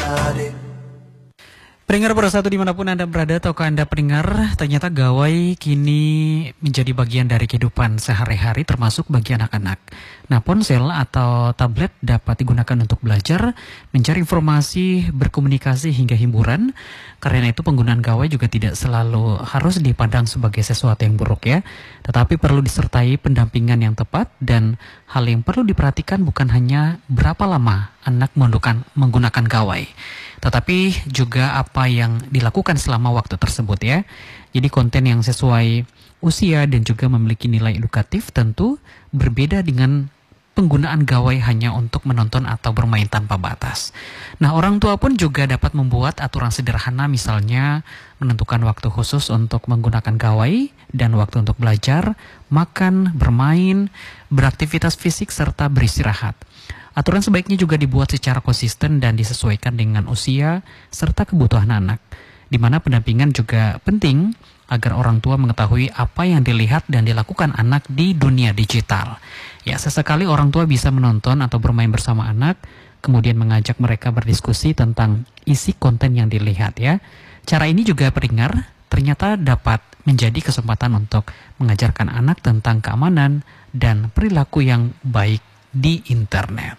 Pendengar bersatu dimanapun Anda berada, tahukah Anda pendengar, ternyata gawai kini menjadi bagian dari kehidupan sehari-hari termasuk bagi anak-anak. Nah, ponsel atau tablet dapat digunakan untuk belajar, mencari informasi, berkomunikasi hingga hiburan. Karena itu penggunaan gawai juga tidak selalu harus dipandang sebagai sesuatu yang buruk ya. Tetapi perlu disertai pendampingan yang tepat, dan hal yang perlu diperhatikan bukan hanya berapa lama anak menggunakan gawai, tetapi juga apa yang dilakukan selama waktu tersebut ya. Jadi konten yang sesuai usia dan juga memiliki nilai edukatif tentu berbeda dengan penggunaan gawai hanya untuk menonton atau bermain tanpa batas. Nah, orang tua pun juga dapat membuat aturan sederhana, misalnya menentukan waktu khusus untuk menggunakan gawai dan waktu untuk belajar, makan, bermain, beraktivitas fisik, serta beristirahat. Aturan sebaiknya juga dibuat secara konsisten dan disesuaikan dengan usia serta kebutuhan anak, di mana pendampingan juga penting agar orang tua mengetahui apa yang dilihat dan dilakukan anak di dunia digital. Ya, sesekali orang tua bisa menonton atau bermain bersama anak, kemudian mengajak mereka berdiskusi tentang isi konten yang dilihat ya. Cara ini juga pendengar ternyata dapat menjadi kesempatan untuk mengajarkan anak tentang keamanan dan perilaku yang baik di internet.